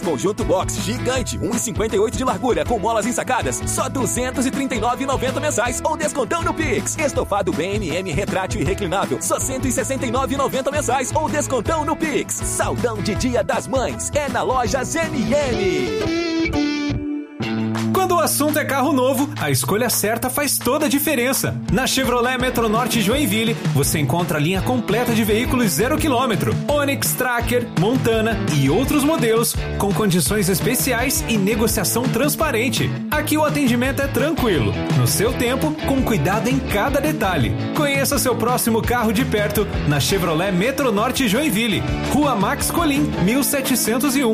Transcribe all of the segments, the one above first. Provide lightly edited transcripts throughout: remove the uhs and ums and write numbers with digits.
Conjunto box gigante, 1,58 de largura, com molas ensacadas, só R$ 239,90 mensais ou descontão no Pix. Estofado BMM retrátil e reclinável, só R$ 169,90 mensais ou descontão no Pix. Saldão de Dia das Mães é na loja ZNM. Quando o assunto é carro novo, a escolha certa faz toda a diferença. Na Chevrolet Metronorte Joinville, você encontra a linha completa de veículos 0 km, Onix, Tracker, Montana e outros modelos com condições especiais e negociação transparente. Aqui o atendimento é tranquilo, no seu tempo, com cuidado em cada detalhe. Conheça seu próximo carro de perto na Chevrolet Metronorte Joinville, Rua Max Colim, 1701.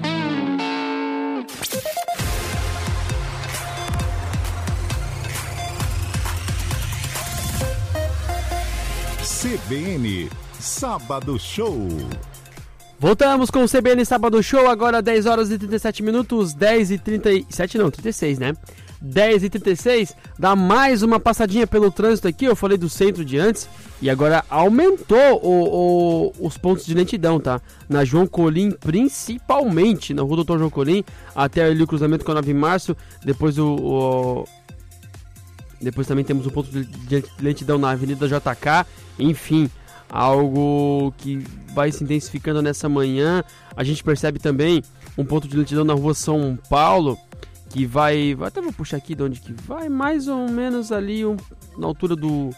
CBN Sábado Show. Voltamos com o CBN Sábado Show, agora 10 horas e 37 minutos, 36, né? 10h36, dá mais uma passadinha pelo trânsito aqui, eu falei do centro de antes, e agora aumentou os pontos de lentidão, tá? Na João Colim, principalmente, na Rua Doutor João Colim, até ali o cruzamento com a 9 de março, depois depois também temos um ponto de lentidão na Avenida JK, enfim, algo que vai se intensificando nessa manhã. A gente percebe também um ponto de lentidão na Rua São Paulo, que vai até vou puxar aqui de onde que vai, mais ou menos ali na altura do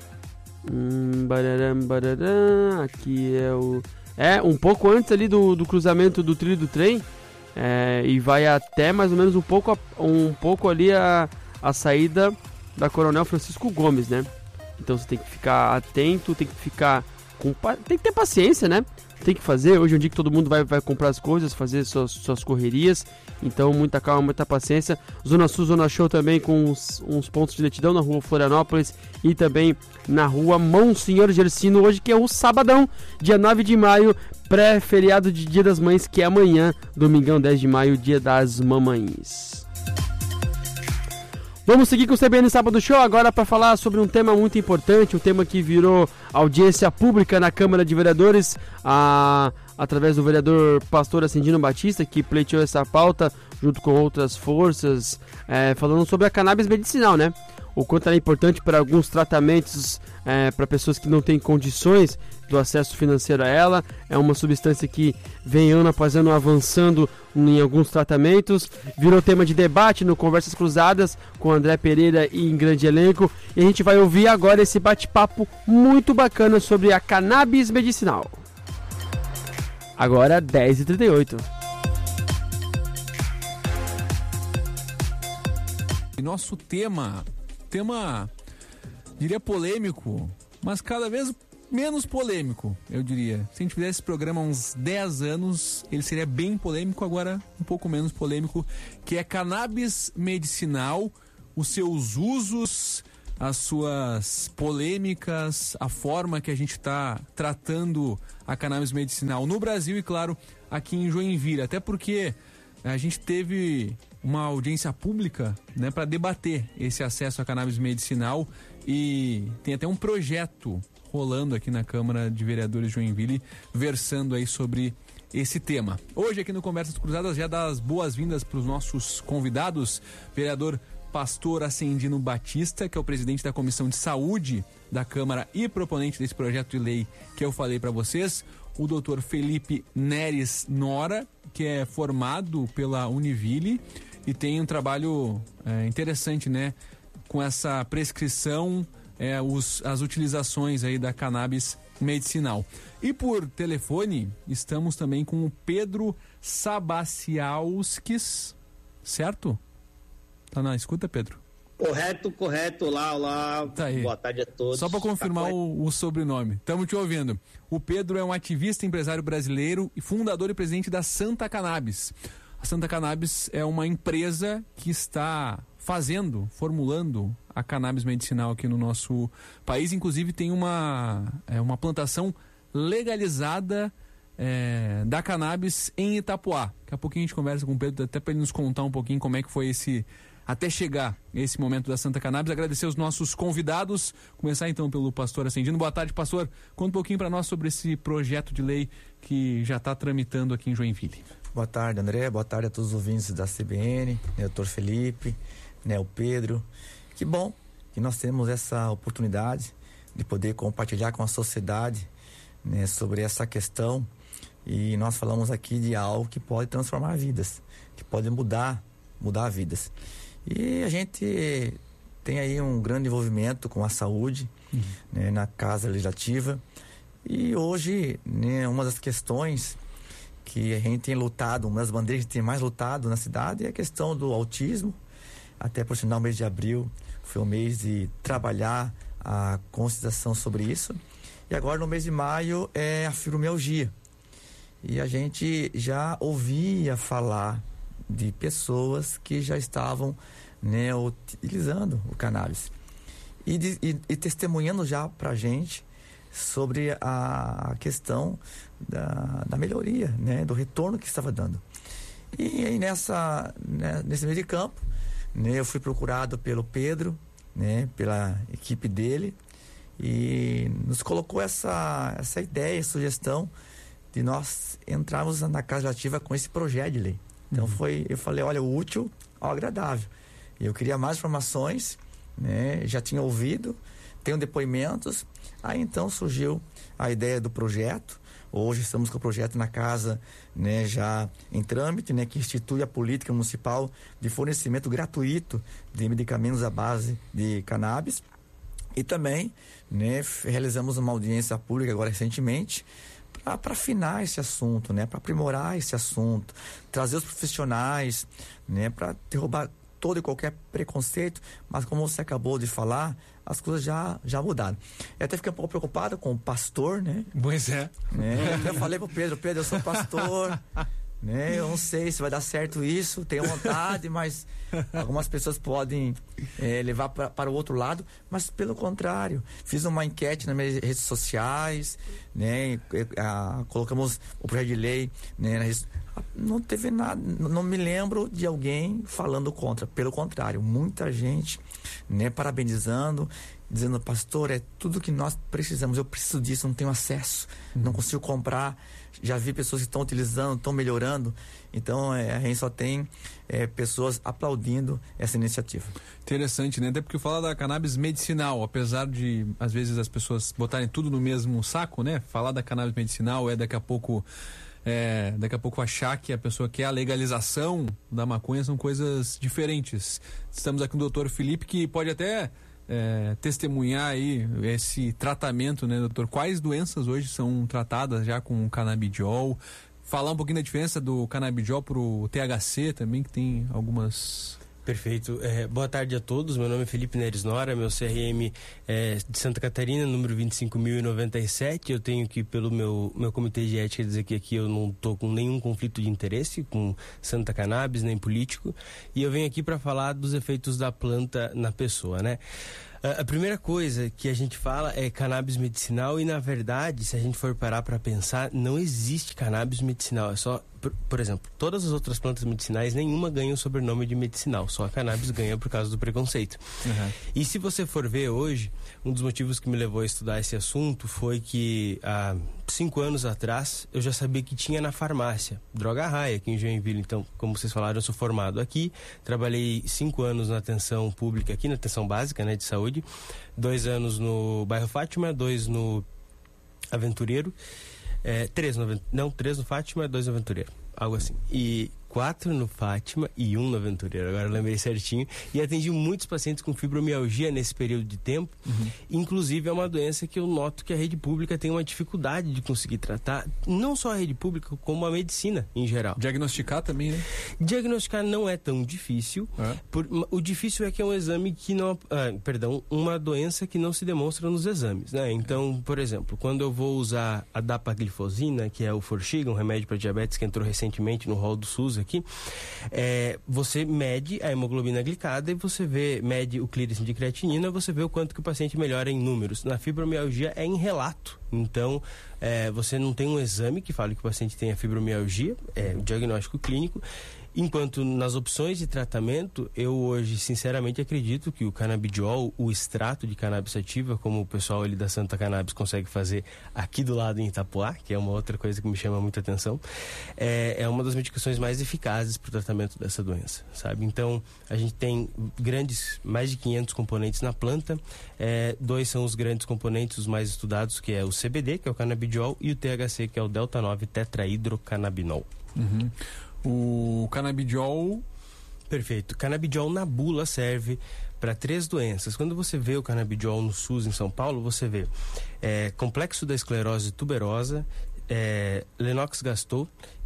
aqui um pouco antes ali do cruzamento do trilho do trem, e vai até mais ou menos um pouco ali a saída da Coronel Francisco Gomes, né? Então você tem que ficar atento, tem que ter paciência, né? Tem que fazer, hoje é um dia que todo mundo vai comprar as coisas, fazer suas correrias, então muita calma, muita paciência. Zona Sul, Zona Show também com uns pontos de lentidão na Rua Florianópolis e também na Rua Monsenhor Gersino, hoje que é o sabadão, dia 9 de maio, pré-feriado de Dia das Mães, que é amanhã, domingão 10 de maio, Dia das Mamães. Vamos seguir com o CBN Sábado Show agora para falar sobre um tema muito importante, um tema que virou audiência pública na Câmara de Vereadores, através do vereador Pastor Ascendino Batista, que pleiteou essa pauta junto com outras forças, falando sobre a cannabis medicinal, né? O quanto ela é importante para alguns tratamentos, para pessoas que não têm condições do acesso financeiro a ela. É uma substância que vem ano após ano avançando em alguns tratamentos. Virou tema de debate no Conversas Cruzadas com André Pereira e em grande elenco. E a gente vai ouvir agora esse bate-papo muito bacana sobre a cannabis medicinal. Agora 10h38. Nosso tema, diria polêmico, mas cada vez menos polêmico, eu diria. Se a gente fizesse esse programa há uns 10 anos, ele seria bem polêmico, agora um pouco menos polêmico, que é cannabis medicinal, os seus usos, as suas polêmicas, a forma que a gente está tratando a cannabis medicinal no Brasil e, claro, aqui em Joinville. Até porque a gente teve uma audiência pública, né, para debater esse acesso à cannabis medicinal, e tem até um projeto rolando aqui na Câmara de Vereadores de Joinville, versando aí sobre esse tema. Hoje aqui no Conversas Cruzadas, já dá as boas-vindas para os nossos convidados, vereador Pastor Ascendino Batista, que é o presidente da Comissão de Saúde da Câmara e proponente desse projeto de lei que eu falei para vocês, o doutor Felipe Neres Nora, que é formado pela Univille e tem um trabalho interessante, né, com essa prescrição, as utilizações aí da cannabis medicinal. E por telefone, estamos também com o Pedro Sabaciauskis, certo? Tá na escuta, Pedro? Correto. Olá. Tá aí. Boa tarde a todos. Só para confirmar o sobrenome. Estamos te ouvindo. O Pedro é um ativista empresário brasileiro e fundador e presidente da Santa Cannabis. A Santa Cannabis é uma empresa que está formulando a cannabis medicinal aqui no nosso país. Inclusive tem uma plantação legalizada da cannabis em Itapoá. Daqui a pouquinho a gente conversa com o Pedro, até para ele nos contar um pouquinho como é que foi até chegar esse momento da Santa Cannabis. Agradecer os nossos convidados. Começar então pelo Pastor Ascendino. Boa tarde, pastor. Conta um pouquinho para nós sobre esse projeto de lei que já está tramitando aqui em Joinville. Boa tarde, André. Boa tarde a todos os ouvintes da CBN, né, doutor Felipe, né, o Pedro. Que bom que nós temos essa oportunidade de poder compartilhar com a sociedade, né, sobre essa questão. E nós falamos aqui de algo que pode transformar vidas, que pode mudar vidas. E a gente tem aí um grande envolvimento com a saúde, né, na Casa Legislativa. E hoje, né, uma das questões que a gente tem lutado, uma das bandeiras que a gente tem mais lutado na cidade é a questão do autismo. Até por sinal, o mês de abril foi o mês de trabalhar a conscientização sobre isso. E agora no mês de maio é a fibromialgia. E a gente já ouvia falar de pessoas que já estavam, né, utilizando o cannabis. E testemunhando já pra gente sobre a questão da melhoria, né, do retorno que estava dando. E aí nesse meio de campo, né, eu fui procurado pelo Pedro, né, pela equipe dele, e nos colocou essa ideia, sugestão de nós entrarmos na Casa Legislativa com esse projeto de lei. Então eu falei, olha, o útil ao agradável. Eu queria mais informações, né, já tinha ouvido, tenho depoimentos. Aí então surgiu a ideia do projeto. Hoje estamos com o projeto na casa, né, já em trâmite, né, que institui a política municipal de fornecimento gratuito de medicamentos à base de cannabis. E também, né, realizamos uma audiência pública agora recentemente para afinar esse assunto, né, para aprimorar esse assunto, trazer os profissionais, né, para derrubar todo e qualquer preconceito. Mas como você acabou de falar, as coisas já mudaram. Eu até fiquei um pouco preocupado com o pastor, né? Pois é. Eu falei pro Pedro, eu sou pastor, né? Eu não sei se vai dar certo isso, tenho vontade, mas algumas pessoas podem levar para o outro lado. Mas pelo contrário, fiz uma enquete nas minhas redes sociais, né? Colocamos o projeto de lei, né, na rede. Não teve nada, não me lembro de alguém falando contra. Pelo contrário, muita gente, né, parabenizando, dizendo, pastor, é tudo que nós precisamos, eu preciso disso, não tenho acesso, não consigo comprar. Já vi pessoas que estão utilizando, estão melhorando. Então a gente só tem pessoas aplaudindo essa iniciativa. Interessante, né? Até porque fala da cannabis medicinal, apesar de às vezes as pessoas botarem tudo no mesmo saco, né? Falar da cannabis medicinal daqui a pouco achar que a pessoa quer a legalização da maconha, são coisas diferentes. Estamos aqui com o doutor Felipe, que pode até testemunhar aí esse tratamento, né, doutor? Quais doenças hoje são tratadas já com o canabidiol? Falar um pouquinho da diferença do canabidiol pro THC também, que tem algumas... Perfeito. Boa tarde a todos. Meu nome é Felipe Neres Nora, meu CRM é de Santa Catarina, número 25.097. Eu tenho que, pelo meu comitê de ética, dizer que aqui eu não estou com nenhum conflito de interesse com Santa Cannabis, nem político. E eu venho aqui para falar dos efeitos da planta na pessoa, né? A primeira coisa que a gente fala é cannabis medicinal, e na verdade, se a gente for parar para pensar, não existe cannabis medicinal. É só, por exemplo, todas as outras plantas medicinais, nenhuma ganha o sobrenome de medicinal, só a cannabis ganha por causa do preconceito. E se você for ver hoje, um dos motivos que me levou a estudar esse assunto foi que há 5 anos atrás eu já sabia que tinha na farmácia Droga Raia aqui em Joinville. Então, como vocês falaram, eu sou formado aqui, trabalhei 5 anos na atenção pública aqui, na atenção básica, né, de saúde, 2 anos no bairro Fátima, 2 no Aventureiro, 3 no Fátima, 2 no Aventureiro, algo assim. E 4 no Fátima e 1 no Aventureiro, agora eu lembrei certinho. E atendi muitos pacientes com fibromialgia nesse período de tempo. Inclusive é uma doença que eu noto que a rede pública tem uma dificuldade de conseguir tratar, não só a rede pública, como a medicina em geral. Diagnosticar também, né? Diagnosticar não é tão difícil. O difícil é que é um exame que não... uma doença que não se demonstra nos exames, né? Então, por exemplo, quando eu vou usar a dapaglifosina, que é o Forxiga, um remédio para diabetes que entrou recentemente no rol do SUS aqui, você mede a hemoglobina glicada e você mede o clearance de creatinina, você vê o quanto que o paciente melhora em números. Na fibromialgia é em relato. Então, você não tem um exame que fale que o paciente tem a fibromialgia, o diagnóstico clínico. Enquanto nas opções de tratamento, eu hoje sinceramente acredito que o canabidiol, o extrato de cannabis sativa, como o pessoal ali da Santa Cannabis consegue fazer aqui do lado em Itapuá, que é uma outra coisa que me chama muita atenção, é uma das medicações mais eficazes para o tratamento dessa doença, sabe? Então, a gente tem mais de 500 componentes na planta, 2 são os grandes componentes, os mais estudados, que é o CBD, que é o canabidiol, e o THC, que é o delta-9 tetrahidrocannabinol. O canabidiol... Perfeito. Canabidiol na bula serve para 3 doenças. Quando você vê o canabidiol no SUS em São Paulo, você vê complexo da esclerose tuberosa, Lennox-Gastaut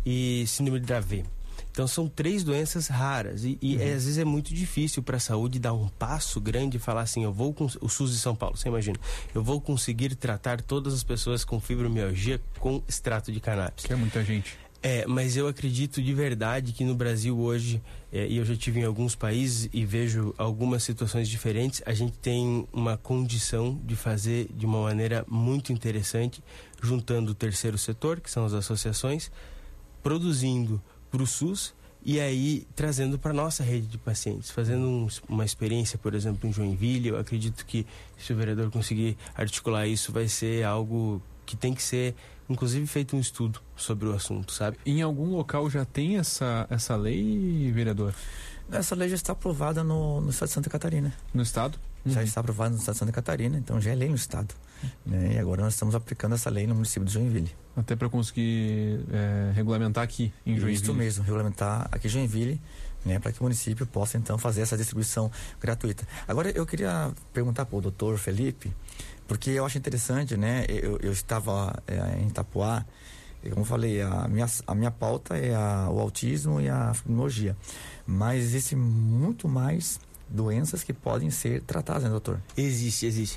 e síndrome de Dravet. Então são 3 doenças raras e às vezes é muito difícil para a saúde dar um passo grande e falar assim, eu vou com o SUS de São Paulo, você imagina, eu vou conseguir tratar todas as pessoas com fibromialgia com extrato de cannabis. Que é muita gente. Mas eu acredito de verdade que no Brasil hoje, e eu já estive em alguns países e vejo algumas situações diferentes, a gente tem uma condição de fazer de uma maneira muito interessante, juntando o terceiro setor, que são as associações, produzindo para o SUS e aí trazendo para a nossa rede de pacientes, fazendo uma experiência, por exemplo, em Joinville. Eu acredito que se o vereador conseguir articular isso, vai ser algo que tem que ser, inclusive, feito um estudo sobre o assunto, sabe? Em algum local já tem essa lei, vereador? Essa lei já está aprovada no estado de Santa Catarina. No estado? Já está aprovada no estado de Santa Catarina, então já é lei no estado. Né? E agora nós estamos aplicando essa lei no município de Joinville. Até para conseguir regulamentar aqui em Joinville. Isso mesmo, regulamentar aqui em Joinville, né, para que o município possa então fazer essa distribuição gratuita. Agora eu queria perguntar para o doutor Felipe, porque eu acho interessante, né? Eu estava em Itapuá, e como eu falei, a minha pauta é o autismo e a fibromialgia, mas existe muito mais doenças que podem ser tratadas, né, doutor? Existe.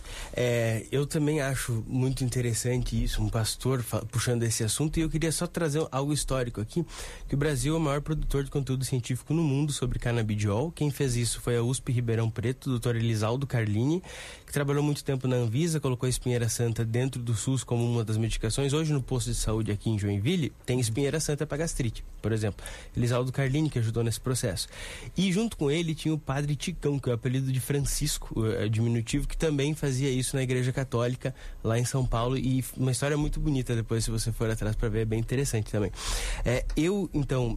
Eu também acho muito interessante isso, um pastor puxando esse assunto, e eu queria só trazer algo histórico aqui, que o Brasil é o maior produtor de conteúdo científico no mundo sobre canabidiol. Quem fez isso foi a USP Ribeirão Preto, o Dr. Elisaldo Carlini, que trabalhou muito tempo na Anvisa, colocou a espinheira santa dentro do SUS como uma das medicações. Hoje no posto de saúde aqui em Joinville tem espinheira santa para gastrite, por exemplo. Elisaldo Carlini que ajudou nesse processo. E junto com ele tinha o padre Ticão, que é o apelido de Francisco, diminutivo, que também fazia isso na Igreja Católica lá em São Paulo, e uma história muito bonita depois, se você for atrás para ver, é bem interessante também. Eu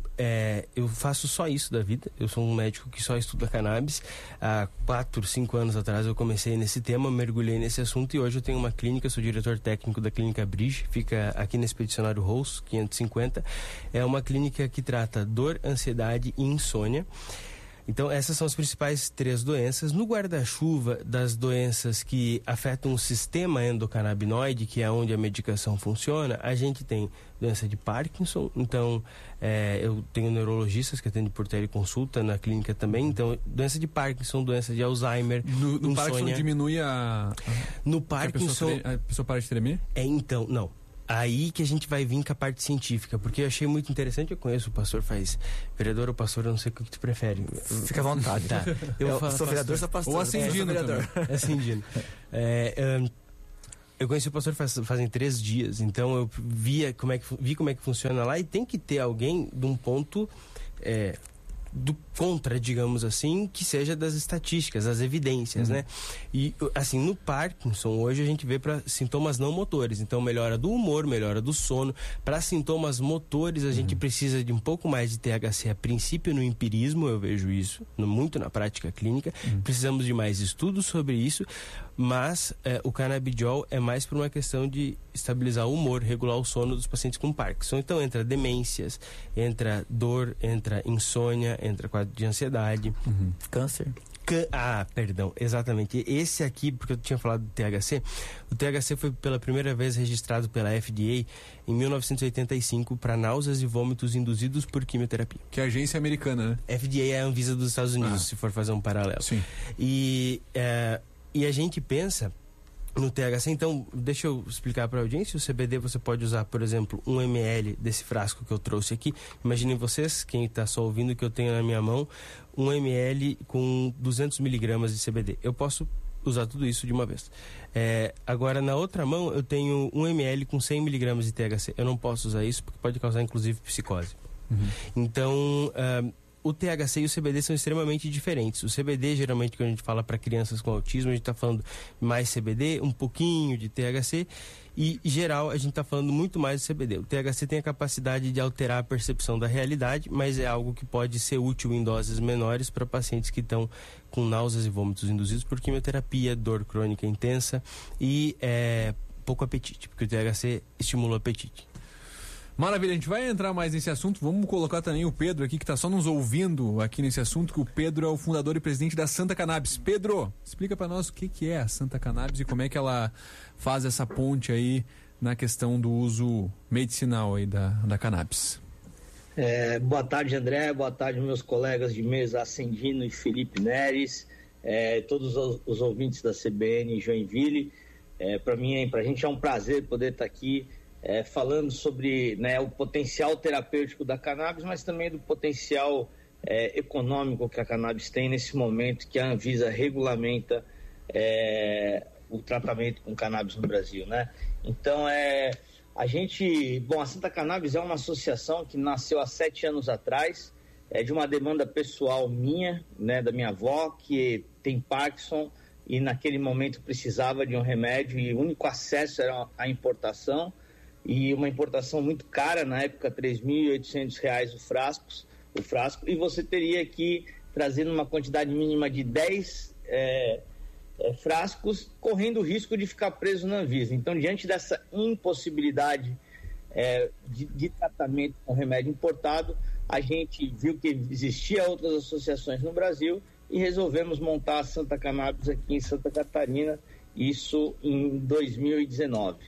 faço só isso da vida. Eu sou um médico que só estuda cannabis. Há 4, 5 anos atrás eu comecei nesse tema, mergulhei nesse assunto, e hoje eu tenho uma clínica, sou diretor técnico da Clínica Bridge, fica aqui na Expedicionário Rous 550. É uma clínica que trata dor, ansiedade e insônia. Então, essas são as principais 3 doenças. No guarda-chuva das doenças que afetam o sistema endocannabinoide, que é onde a medicação funciona, a gente tem doença de Parkinson. Então, eu tenho neurologistas que atendem por teleconsulta na clínica também. Então, doença de Parkinson, doença de Alzheimer, no Parkinson diminui No Parkinson... A pessoa para de tremer? Então, não. Aí que a gente vai vir com a parte científica, porque eu achei muito interessante. Eu conheço o pastor, vereador ou pastor, eu não sei o que tu prefere. Fica à vontade. Tá. Eu sou vereador, sou pastor. Ou ascendino vereador. Ascendino. Eu conheci o pastor fazem 3 dias, então eu vi como é que funciona lá, e tem que ter alguém de um ponto do contra, digamos assim, que seja das estatísticas, das evidências, né? E assim, no Parkinson hoje a gente vê para sintomas não motores, então melhora do humor, melhora do sono. Para sintomas motores a gente precisa de um pouco mais de THC, a princípio no empirismo, eu vejo isso muito na prática clínica. Precisamos de mais estudos sobre isso, mas o canabidiol é mais por uma questão de estabilizar o humor, regular o sono dos pacientes com Parkinson. Então entra demências, entra dor, entra insônia, entra quadro de ansiedade, câncer. Perdão, exatamente. Esse aqui, porque eu tinha falado do THC, o THC foi pela primeira vez registrado pela FDA em 1985 para náuseas e vômitos induzidos por quimioterapia. Que é a agência americana, né? FDA é a Anvisa dos Estados Unidos, se for fazer um paralelo. Sim. E a gente pensa no THC, então deixa eu explicar para a audiência. O CBD você pode usar, por exemplo, 1 ml desse frasco que eu trouxe aqui. Imaginem vocês, quem está só ouvindo, que eu tenho na minha mão 1 ml com 200 miligramas de CBD. Eu posso usar tudo isso de uma vez. Agora, na outra mão, eu tenho 1 ml com 100 mg de THC. Eu não posso usar isso porque pode causar, inclusive, psicose. Então, o THC e o CBD são extremamente diferentes. O CBD, geralmente, quando a gente fala para crianças com autismo, a gente está falando mais CBD, um pouquinho de THC, e, em geral, a gente está falando muito mais de CBD. O THC tem a capacidade de alterar a percepção da realidade, mas é algo que pode ser útil em doses menores para pacientes que estão com náuseas e vômitos induzidos por quimioterapia, dor crônica intensa e pouco apetite, porque o THC estimula o apetite. Maravilha, a gente vai entrar mais nesse assunto. Vamos colocar também o Pedro aqui, que está só nos ouvindo aqui nesse assunto, que o Pedro é o fundador e presidente da Santa Cannabis. Pedro, explica para nós o que é a Santa Cannabis e como é que ela faz essa ponte aí na questão do uso medicinal aí da cannabis. Boa tarde, André. Boa tarde, meus colegas de mesa, Ascendino e Felipe Neres, todos os ouvintes da CBN Joinville. Pra gente é um prazer poder estar aqui falando sobre, né, o potencial terapêutico da cannabis, mas também do potencial econômico que a cannabis tem nesse momento que a Anvisa regulamenta o tratamento com cannabis no Brasil, né? Então, a Santa Cannabis é uma associação que nasceu há 7 anos atrás, de uma demanda pessoal minha, né, da minha avó, que tem Parkinson, e naquele momento precisava de um remédio, e o único acesso era a importação, e uma importação muito cara, na época R$ 3.800 o frasco, e você teria que trazer numa quantidade mínima de 10 frascos, correndo o risco de ficar preso na Anvisa. Então, diante dessa impossibilidade de tratamento com remédio importado, a gente viu que existia outras associações no Brasil e resolvemos montar a Santa Cannabis aqui em Santa Catarina, isso em 2019.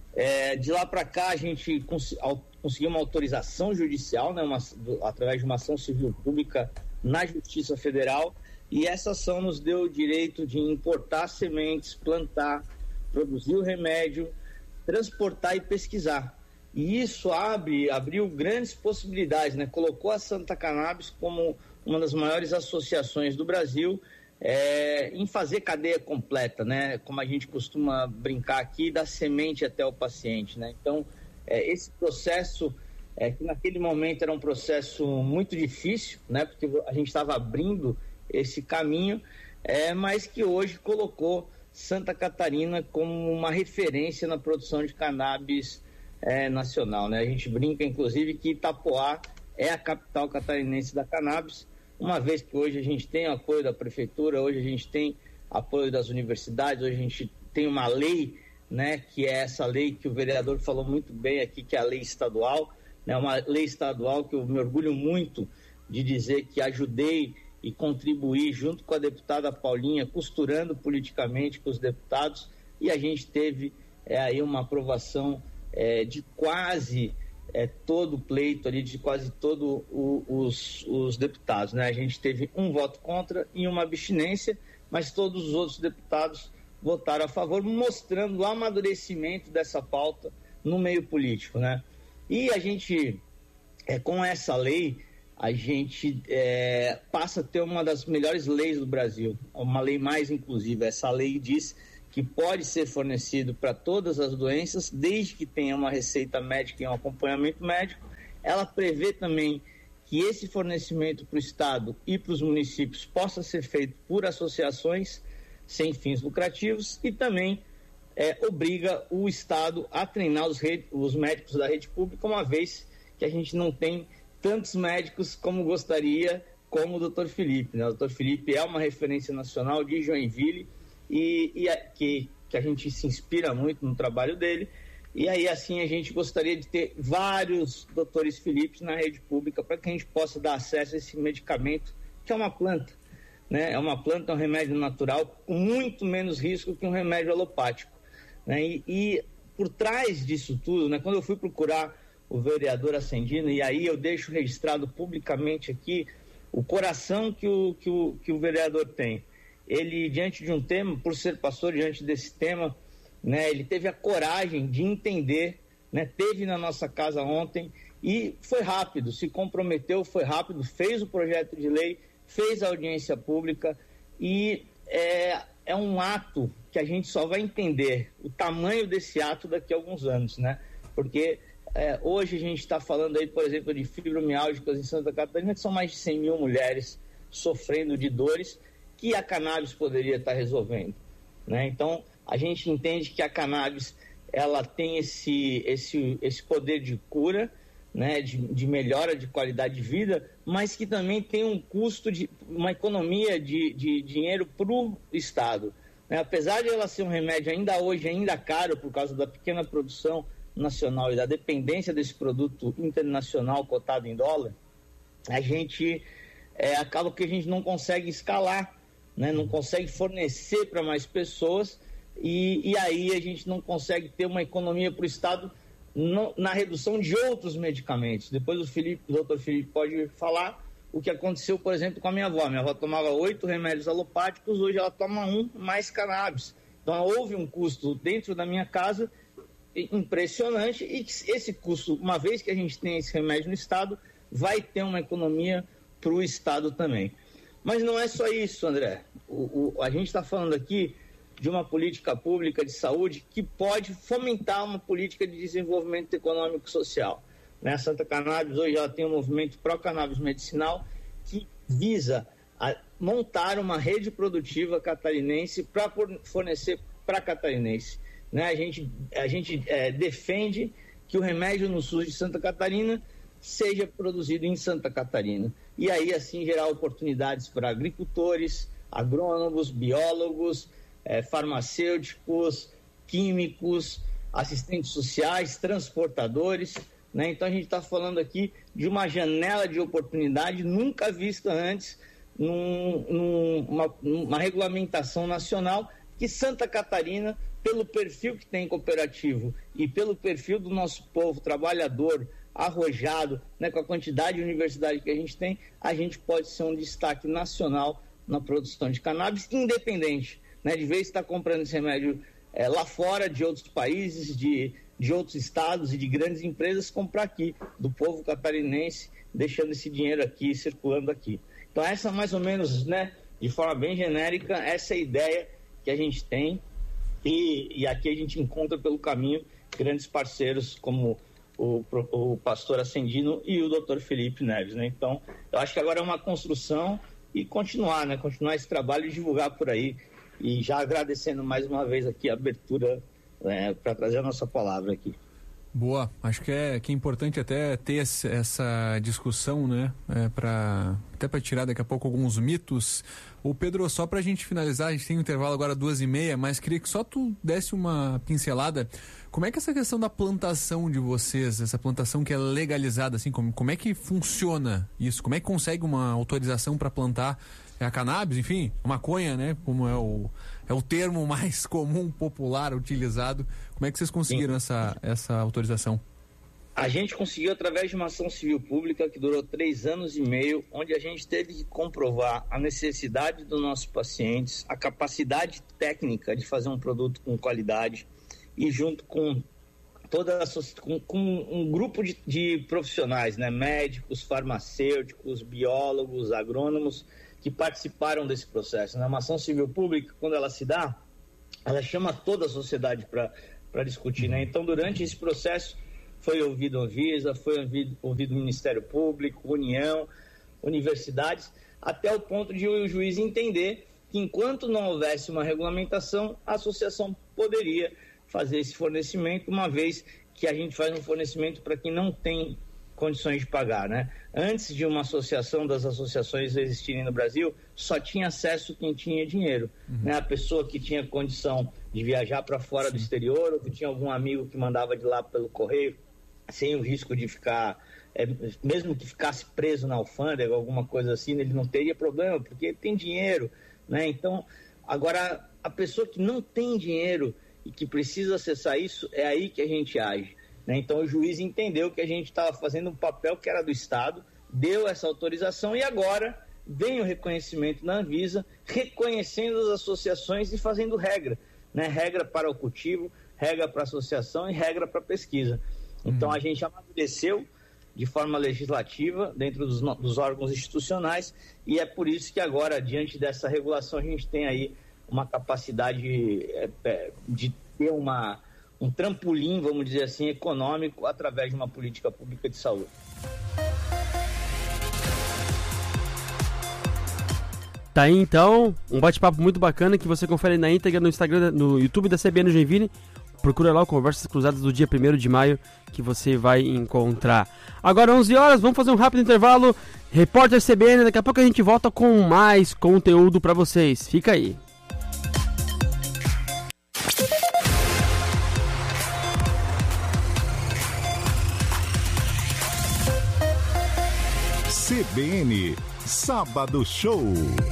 De lá para cá, a gente conseguiu uma autorização judicial, né, através de uma ação civil pública na Justiça Federal, e essa ação nos deu o direito de importar sementes, plantar, produzir o remédio, transportar e pesquisar. E isso abriu grandes possibilidades, né? Colocou a Santa Cannabis como uma das maiores associações do Brasil em fazer cadeia completa, né? Como a gente costuma brincar aqui, da semente até o paciente, né? Então, esse processo, que naquele momento era um processo muito difícil, né? Porque a gente estava abrindo esse caminho, mas que hoje colocou Santa Catarina como uma referência na produção de cannabis nacional, né? A gente brinca, inclusive, que Itapoá é a capital catarinense da cannabis, uma vez que hoje a gente tem apoio da prefeitura, hoje a gente tem apoio das universidades, hoje a gente tem uma lei, né, que é essa lei que o vereador falou muito bem aqui, que é a lei estadual, né, uma lei estadual que eu me orgulho muito de dizer que ajudei e contribuí junto com a deputada Paulinha, costurando politicamente com os deputados, e a gente teve aí uma aprovação de quase todo o pleito ali, de quase todos os deputados, né? A gente teve um voto contra e uma abstinência, mas todos os outros deputados votaram a favor, mostrando o amadurecimento dessa pauta no meio político, né? E a gente, com essa lei, a gente passa a ter uma das melhores leis do Brasil, uma lei mais inclusiva. Essa lei diz que pode ser fornecido para todas as doenças, desde que tenha uma receita médica e um acompanhamento médico. Ela prevê também que esse fornecimento para o Estado e para os municípios possa ser feito por associações sem fins lucrativos, e também obriga o Estado a treinar os médicos da rede pública, uma vez que a gente não tem tantos médicos como gostaria, como o Dr. Felipe, né? O Dr. Felipe é uma referência nacional de Joinville, que a gente se inspira muito no trabalho dele, e aí assim a gente gostaria de ter vários doutores Filipes na rede pública para que a gente possa dar acesso a esse medicamento, que é uma planta, né? É uma planta, é um remédio natural com muito menos risco que um remédio alopático, né? E por trás disso tudo, né, quando eu fui procurar o vereador Ascendino, e aí eu deixo registrado publicamente aqui o coração que o vereador tem. Ele, diante de um tema, por ser pastor, diante desse tema, né, ele teve a coragem de entender, né, teve na nossa casa ontem e foi rápido, se comprometeu, foi rápido, fez o projeto de lei, fez a audiência pública, e é um ato que a gente só vai entender o tamanho desse ato daqui a alguns anos, né? Porque hoje a gente está falando aí, por exemplo, de fibromialgicas em Santa Catarina, que são mais de 100 mil mulheres sofrendo de dores que a cannabis poderia estar resolvendo, né? Então, a gente entende que a cannabis, ela tem esse poder de cura, né, de melhora de qualidade de vida, mas que também tem um custo, uma economia de dinheiro para o Estado, né? Apesar de ela ser um remédio ainda caro por causa da pequena produção nacional e da dependência desse produto internacional cotado em dólar, a gente acaba que a gente não consegue escalar, né? Não consegue fornecer para mais pessoas e aí a gente não consegue ter uma economia para o Estado na redução de outros medicamentos. Depois o doutor Felipe pode falar o que aconteceu, por exemplo, com a minha avó. Minha avó tomava 8 remédios alopáticos, hoje ela toma 1 mais cannabis. Então houve um custo dentro da minha casa impressionante e esse custo, uma vez que a gente tem esse remédio no Estado, vai ter uma economia para o Estado também. Mas não é só isso, André. A gente está falando aqui de uma política pública de saúde que pode fomentar uma política de desenvolvimento econômico e social, né? A Santa Cannabis hoje ela tem um movimento pró-cannabis medicinal que visa montar uma rede produtiva catarinense para fornecer para catarinense, né? A gente defende que o remédio no SUS de Santa Catarina seja produzido em Santa Catarina e aí assim gerar oportunidades para agricultores, agrônomos, biólogos, farmacêuticos, químicos, assistentes sociais, transportadores, né? Então a gente está falando aqui de uma janela de oportunidade nunca vista antes numa regulamentação nacional que Santa Catarina, pelo perfil que tem cooperativo e pelo perfil do nosso povo trabalhador, arrojado, né, com a quantidade de universidade que a gente pode ser um destaque nacional na produção de cannabis, independente, né, de vez estar comprando esse remédio lá fora, de outros países, de outros estados e de grandes empresas, comprar aqui, do povo catarinense, deixando esse dinheiro aqui, circulando aqui. Então essa mais ou menos, né, de forma bem genérica, essa é a ideia que a gente tem e aqui a gente encontra pelo caminho grandes parceiros como o pastor Ascendino e o doutor Felipe Neves, né? Então eu acho que agora é uma construção e continuar esse trabalho e divulgar por aí. E já agradecendo mais uma vez aqui a abertura para trazer a nossa palavra aqui. Boa, acho que é importante até ter essa discussão, né? Até para tirar daqui a pouco alguns mitos. O Pedro, só para a gente finalizar, a gente tem um intervalo agora 2h30, mas queria que só tu desse uma pincelada. Como é que essa questão da plantação de vocês, essa plantação que é legalizada, assim, como é que funciona isso? Como é que consegue uma autorização para plantar a cannabis, enfim, a maconha, né? Como é o termo mais comum, popular, utilizado. Como é que vocês conseguiram essa autorização? A gente conseguiu através de uma ação civil pública que durou 3 anos e meio, onde a gente teve que comprovar a necessidade dos nossos pacientes, a capacidade técnica de fazer um produto com qualidade e junto com com um grupo de profissionais, né? Médicos, farmacêuticos, biólogos, agrônomos, que participaram desse processo. Uma ação civil pública, quando ela se dá, ela chama toda a sociedade para discutir, né? Então, durante esse processo, foi ouvido a Anvisa, foi ouvido o Ministério Público, União, universidades, até o ponto de o juiz entender que enquanto não houvesse uma regulamentação, a associação poderia fazer esse fornecimento, uma vez que a gente faz um fornecimento para quem não tem condições de pagar, né? Antes de uma associação, das associações existirem no Brasil, só tinha acesso quem tinha dinheiro, né? A pessoa que tinha condição de viajar para fora do exterior, ou que tinha algum amigo que mandava de lá pelo correio, sem o risco de ficar, mesmo que ficasse preso na alfândega, alguma coisa assim, ele não teria problema, porque ele tem dinheiro, né? Então, agora, a pessoa que não tem dinheiro e que precisa acessar isso, é aí que a gente age, né? Então, o juiz entendeu que a gente estava fazendo um papel que era do Estado, deu essa autorização e agora vem o reconhecimento da Anvisa, reconhecendo as associações e fazendo regra, né? Regra para o cultivo, regra para a associação e regra para a pesquisa. Então, a gente amadureceu de forma legislativa dentro dos órgãos institucionais e é por isso que agora, diante dessa regulação, a gente tem aí uma capacidade de ter um trampolim, vamos dizer assim, econômico através de uma política pública de saúde. Tá aí então, um bate-papo muito bacana que você confere na íntegra no Instagram, no YouTube da CBN Joinville. Procura lá o Conversas Cruzadas do dia 1º de maio que você vai encontrar. Agora 11 horas, vamos fazer um rápido intervalo. Repórter CBN, daqui a pouco a gente volta com mais conteúdo para vocês. Fica aí. CBN Sábado Show.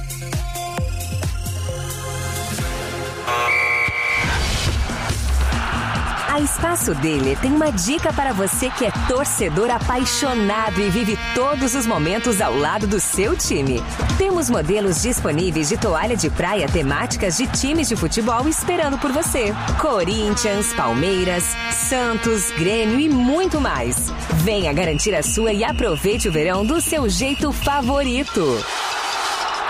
A Espaço Daily tem uma dica para você que é torcedor apaixonado e vive todos os momentos ao lado do seu time. Temos modelos disponíveis de toalha de praia temáticas de times de futebol esperando por você. Corinthians, Palmeiras, Santos, Grêmio e muito mais. Venha garantir a sua e aproveite o verão do seu jeito favorito.